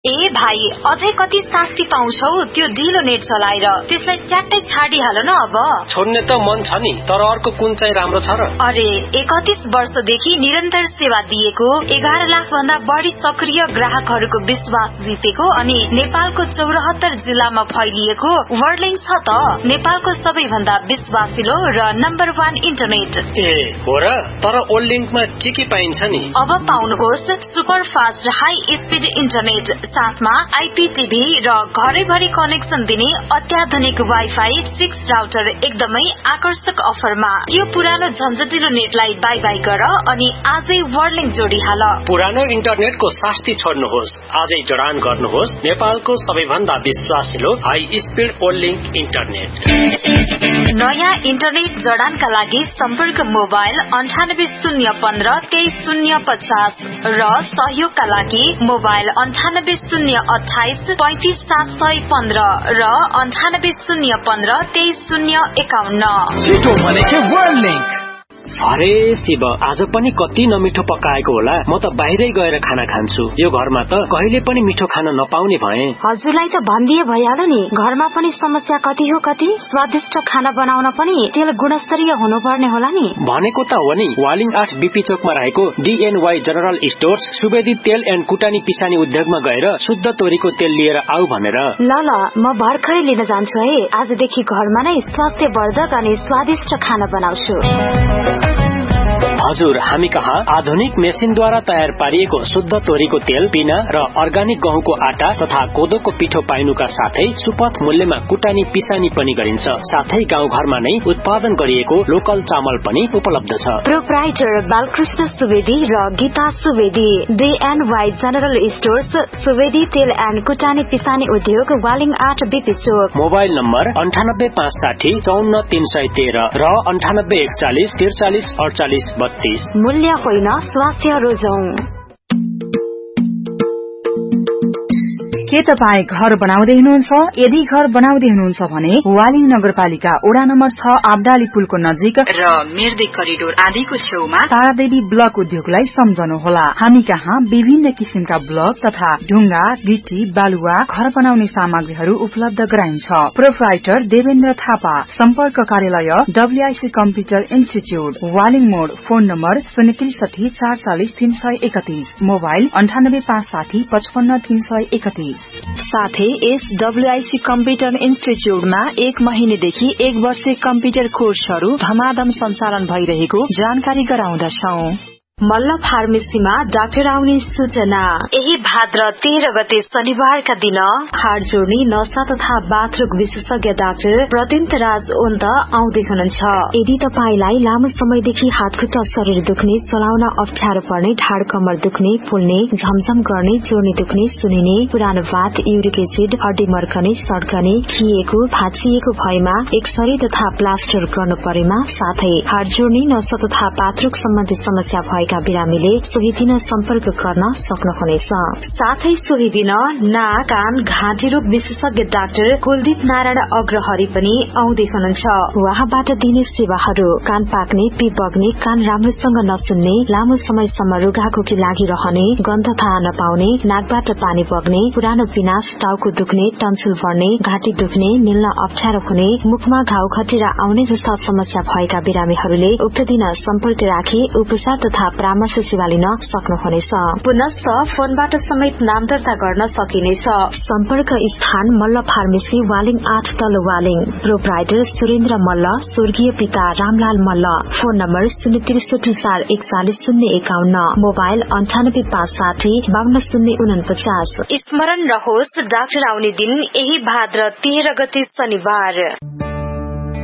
ए भाइ, अझै कति शास्ति पाउँछौ त्यो ढिलो नेट चलाएर? त्यसलाई च्याट्टै छाडिहाल न अब। छोड्ने त मन छ नि, तर अर्को कुन चाहिँ राम्रो छ र? अरे 31 वर्षदेखि निरन्तर सेवा दिएको, 11 लाख भन्दा बढी सक्रिय ग्राहकहरूको विश्वास जितेको अनि नेपालको 74 जिल्लामा फैलिएको वर्ल्डलिंक छ त नेपालको सबैभन्दा विश्वासिलो र नम्बर 1 इन्टरनेट। ए हो र? तर वर्ल्डलिंकमा के पाइन्छ नि? अब पाउनुहोस् super fast high speed internet, साथमा आईपीटीभी र घरैभरि कनेक्सन दिने अत्याधुनिक वाइफाई 6 राउटर एकदमै आकर्षक अफरमा। यो पुरानो झन्झटिलो नेटलाई बाई बाई गर अनि आजै वर्ल्डलिंक जोडिहाल। पुरानो इन्टरनेटको शास्ति छोड्नुहोस्, आजै जडान गर्नुहोस् नेपालको सबैभन्दा विश्वासिलो हाई स्पिड वर्ल्डलिंक इन्टरनेट। नयाँ इन्टरनेट जडानका लागि सम्पर्क मोबाइल 9801 23050 र सहयोगका लागि मोबाइल 98028 35715 र 98015 23051। अरे शिव, आज पनि कति नमिठो पकाएको होला। म त बाहिरै गएर खाना खान्छु। यो घरमा त कहिले पनि मिठो खान नपाउने भए। हजुरलाई त भनिदिए भइहाल्यो नि, घरमा पनि समस्या कति हो कति। स्वादिष्ट खाना बनाउन पनि तेल गुणस्तरीय हुनुपर्ने होला नि। भनेको त हो नि, वालिङ 8 बीपी चोकमा रहेको DNY जनरल स्टोर्स सुवेदी तेल एन्ड कुटानी पिसानी उद्योगमा गएर शुद्ध तोरीको तेल लिएर आऊ भनेर। ल म भर्खरै लिन जान्छु है। आजदेखि घरमा नै स्वास्थ्यवर्धक अनि स्वादिष्ट खाना बनाउँछु। हजुर, हामी कहाँ आधुनिक मेसिनद्वारा तयार पारिएको शुद्ध तोरीको तेल, पिना र अर्गानिक गहुँको आटा तथा कोदोको पिठो पाइनुका साथै सुपथ मूल्यमा कुटानी पिसानी पनि गरिन्छ। साथै गाउँ घरमा नै उत्पादन गरिएको लोकल चामल पनि उपलब्ध छ। प्रोप्राइटर बालकृष्ण सुवेदी र Gita Subedi, DNY general stores, Subedi तेल एन्ड कुटानी पिसानी उद्योग, वालिङ 8 बीपी चोक। मोबाइल नम्बर 9856 54313 र 9841 43 48 32। मूल्य होइन, स्वास्थ्य रोजौं। के तपाईँ घर बनाउँदै हुनुहुन्छ? यदि घर बनाउँदै हुनुहुन्छ भने वालिङ नगरपालिका वडा नम्बर 6 आब्दाली पुलको नजिक र मिर्दी करिडोर आदिको छेउमा तारादेवी ब्लक उद्योगलाई सम्झनुहोला। हामी कहाँ विभिन्न किसिमका ब्लक तथा ढुङ्गा, गिटी, बालुवा, घर बनाउने सामग्रीहरू उपलब्ध गराइन्छ। प्रोप्राइटर देवेन्द्र थापा, सम्पर्क कार्यालय WIC कम्प्युटर इन्स्टिच्युट, वालिङ मोड। Phone number 063 440 331, mobile 9856 55 331। साथै यस WIC कम्प्युटर इन्स्टिच्युटमा 1 महिनेदेखि 1 वर्षे कम्प्युटर कोर्सहरू धमाधम सञ्चालन भइरहेको जानकारी गराउँदछौं। मल्ल फार्मेसीमा डाक्टर आउने सूचना। यही भाद्र 13 गते शनिबारका दिन हाड जोड्ने, नसा तथा बाथरुम विशेषज्ञ डाक्टर प्रत्यन्त राज ओन्त आउँदै हुनुहुन्छ। यदि तपाईलाई लामो समयदेखि हातखुट्टा शरीर दुख्ने, चलाउन अप्ठ्यारो पर्ने, ढाड कमर दुख्ने, फुल्ने, झमझम गर्ने, जोर्नी दुख्ने, सुनिने, पुरानो बात, युरिक एसिड, हड्डी मर्कने, सड्कने, खिएको, भाँचिएको भएमा एक्सरे तथा प्लास्टर गर्नु परेमा, साथै हाड जोड्ने, नसा तथा बाथरुम सम्बन्धी समस्या भएका बिरामीले सोही दिन सम्पर्क गर्न सक्नुहुनेछ। साथै सोही दिन नाक, कान, घाँटी रोग विशेषज्ञ डाक्टर कुलदीप नारायण अग्रहरी पनि आउँदै हुनुहुन्छ। उहाँबाट दिने सेवाहरू: कान पाक्ने, पिप बग्ने, कान राम्रोसँग नसुन्ने, लामो समयसम्म रुघाखोकी लागिरहने, गन्ध थाहा नपाउने, नाकबाट पानी बग्ने, पुरानो पिनास, टाउको दुख्ने, टन्सिल बढ्ने, घाँटी दुख्ने, मिल्न अप्ठ्यारो हुने, मुखमा घाउ खटिरा आउने जस्ता समस्या भएका बिरामीहरूले उक्त दिन सम्पर्क राखी उपचार तथा परामर्श सेवा लिन सक्नुहुनेछ। पुनश्च फोनबाट समेत नाम दर्ता गर्न सकिनेछ। सम्पर्क स्थान मल्ल फार्मेसी, वालिङ 8 तल वालिङ। प्रोप्राइटर सुरेन्द्र मल्ल, स्वर्गीय पिता Ramlal Malla. Phone number 063 441 051, mobile 9856 52 049। स्मरण रहोस्, डाक्टर आउने दिन यही भाद्र 13 गते शनिबार।